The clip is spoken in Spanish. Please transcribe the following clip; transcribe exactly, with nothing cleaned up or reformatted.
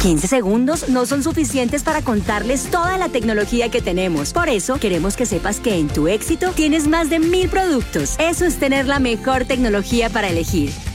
quince segundos no son suficientes para contarles toda la tecnología que tenemos. Por eso, queremos que sepas que en Tu Éxito tienes más de mil productos. Eso es tener la mejor tecnología para elegir.